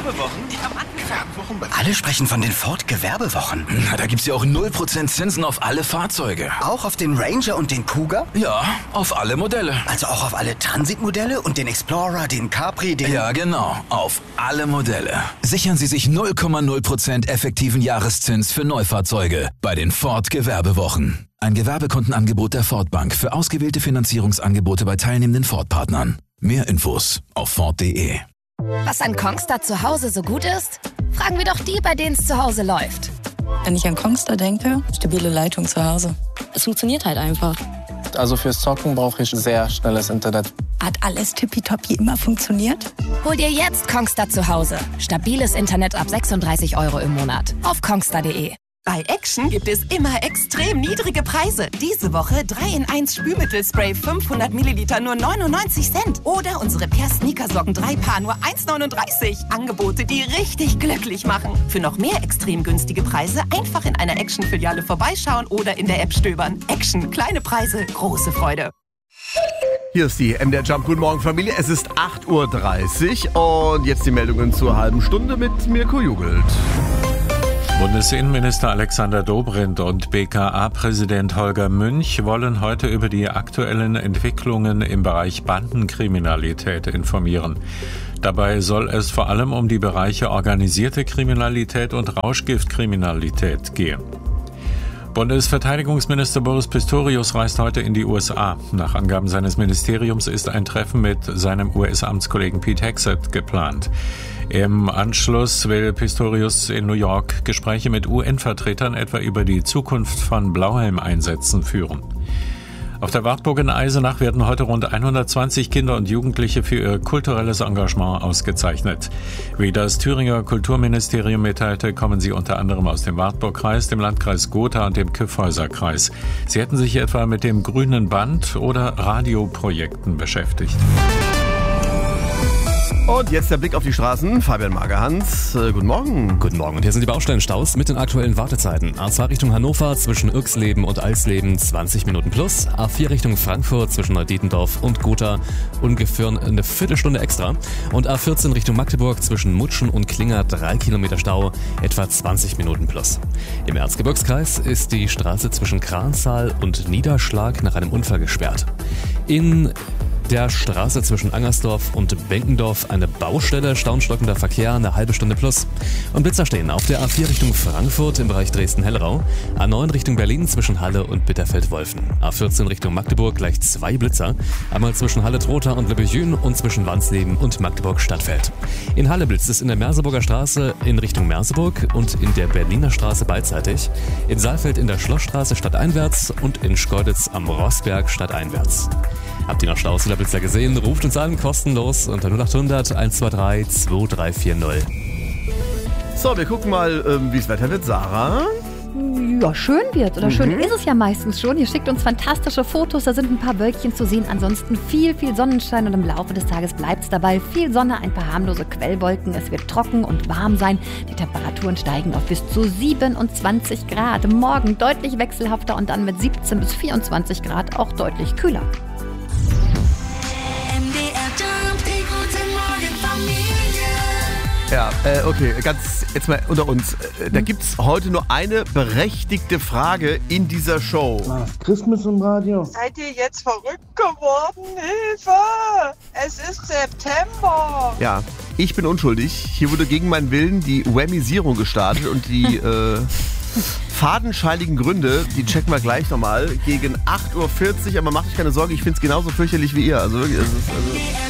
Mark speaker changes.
Speaker 1: Gewerbewochen?
Speaker 2: Alle sprechen von den Ford Gewerbewochen.
Speaker 1: Na, da gibt's ja auch 0% Zinsen auf alle Fahrzeuge.
Speaker 2: Auch auf den Ranger und den Kuga?
Speaker 1: Ja, auf alle Modelle.
Speaker 2: Also auch auf alle Transitmodelle und den Explorer, den Capri, den...
Speaker 1: Ja, genau. Auf alle Modelle. Sichern Sie sich 0,0% effektiven Jahreszins für Neufahrzeuge bei den Ford Gewerbewochen. Ein Gewerbekundenangebot der Ford Bank für ausgewählte Finanzierungsangebote bei teilnehmenden Ford-Partnern. Mehr Infos auf Ford.de.
Speaker 3: Was an Kongstar zu Hause so gut ist? Fragen wir doch die, bei denen es zu Hause läuft.
Speaker 4: Wenn ich an Kongstar denke, stabile Leitung zu Hause. Es funktioniert halt einfach.
Speaker 5: Also fürs Zocken brauche ich sehr schnelles Internet.
Speaker 4: Hat alles tippitoppi immer funktioniert?
Speaker 3: Hol dir jetzt Kongstar zu Hause. Stabiles Internet ab 36 € im Monat. Auf kongstar.de.
Speaker 6: Bei Action gibt es immer extrem niedrige Preise. Diese Woche 3-in-1 Spülmittelspray 500 Milliliter nur 99 Cent. Oder unsere Per-Sneakersocken 3 Paar nur 1,39. Angebote, die richtig glücklich machen. Für noch mehr extrem günstige Preise einfach in einer Action-Filiale vorbeischauen oder in der App stöbern. Action, kleine Preise, große Freude.
Speaker 7: Hier ist die MDR Jump. Guten Morgen, Familie. Es ist 8:30 Uhr und jetzt die Meldungen zur halben Stunde mit Mirko Jugelt.
Speaker 8: Bundesinnenminister Alexander Dobrindt und BKA-Präsident Holger Münch wollen heute über die aktuellen Entwicklungen im Bereich Bandenkriminalität informieren. Dabei soll es vor allem um die Bereiche organisierte Kriminalität und Rauschgiftkriminalität gehen. Bundesverteidigungsminister Boris Pistorius reist heute in die USA. Nach Angaben seines Ministeriums ist ein Treffen mit seinem US-Amtskollegen Pete Hegseth geplant. Im Anschluss will Pistorius in New York Gespräche mit UN-Vertretern etwa über die Zukunft von Blauhelmeinsätzen führen. Auf der Wartburg in Eisenach werden heute rund 120 Kinder und Jugendliche für ihr kulturelles Engagement ausgezeichnet. Wie das Thüringer Kulturministerium mitteilte, kommen sie unter anderem aus dem Wartburgkreis, dem Landkreis Gotha und dem Kyffhäuserkreis. Sie hätten sich etwa mit dem Grünen Band oder Radioprojekten beschäftigt.
Speaker 7: Und jetzt der Blick auf die Straßen. Fabian Magerhans, guten Morgen.
Speaker 9: Guten Morgen. Und hier sind die Baustellenstaus mit den aktuellen Wartezeiten. A2 Richtung Hannover zwischen Irxleben und Eisleben 20 Minuten plus. A4 Richtung Frankfurt zwischen Neudietendorf und Gotha ungefähr eine Viertelstunde extra. Und A14 Richtung Magdeburg zwischen Mutschen und Klinger 3 Kilometer Stau, etwa 20 Minuten plus. Im Erzgebirgskreis ist die Straße zwischen Kranzahl und Niederschlag nach einem Unfall gesperrt. In der Straße zwischen Angersdorf und Benkendorf eine Baustelle, stauenstockender Verkehr, eine halbe Stunde plus. Und Blitzer stehen auf der A4 Richtung Frankfurt im Bereich Dresden-Hellrau, A9 Richtung Berlin zwischen Halle und Bitterfeld-Wolfen, A14 Richtung Magdeburg gleich 2 Blitzer, einmal zwischen Halle-Trotha und Lebbejün und zwischen Wansleben und Magdeburg-Stadtfeld. In Halle blitzt es in der Merseburger Straße in Richtung Merseburg und in der Berliner Straße beidseitig, in Saalfeld in der Schlossstraße stadteinwärts und in Schkeuditz am Rossberg stadteinwärts. Habt ihr noch Staus oder Blitzer gesehen? Ruft uns an, kostenlos unter 0800 123 2340.
Speaker 7: So, wir gucken mal, wie das Wetter wird. Sarah?
Speaker 10: Ja, schön wird. Oder schön ist es ja meistens schon. Ihr schickt uns fantastische Fotos, da sind ein paar Wölkchen zu sehen. Ansonsten viel Sonnenschein und im Laufe des Tages bleibt es dabei. Viel Sonne, ein paar harmlose Quellwolken. Es wird trocken und warm sein. Die Temperaturen steigen auf bis zu 27 Grad. Morgen deutlich wechselhafter und dann mit 17 bis 24 Grad auch deutlich kühler.
Speaker 7: Ja, okay, ganz jetzt mal unter uns. Da gibt's heute nur eine berechtigte Frage in dieser Show.
Speaker 11: Christmas im Radio.
Speaker 12: Seid ihr jetzt verrückt geworden? Hilfe! Es ist September.
Speaker 7: Ja, ich bin unschuldig. Hier wurde gegen meinen Willen die Whamisierung gestartet und die fadenscheinigen Gründe, die checken wir gleich nochmal gegen 8:40 Uhr. Aber macht euch keine Sorge, ich find's genauso fürchterlich wie ihr. Also wirklich,